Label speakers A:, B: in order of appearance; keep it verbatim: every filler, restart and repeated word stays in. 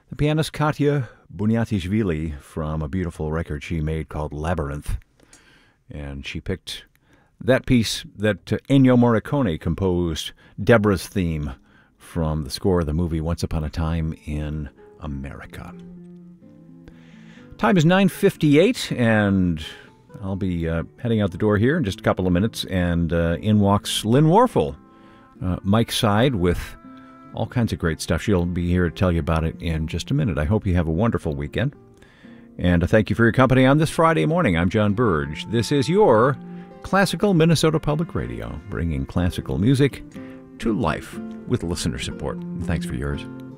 A: The pianist Katya Bunyatishvili from a beautiful record she made called Labyrinth. And she picked that piece that uh, Ennio Morricone composed, Deborah's theme, from the score of the movie Once Upon a Time in America. Time is nine fifty-eight, and I'll be uh, heading out the door here in just a couple of minutes, and uh, in walks Lynn Warfel, uh, Mike's side, with all kinds of great stuff. She'll be here to tell you about it in just a minute. I hope you have a wonderful weekend. And uh, thank you for your company on this Friday morning. I'm John Burge. This is your Classical Minnesota Public Radio, bringing classical music to life with listener support. Thanks for yours.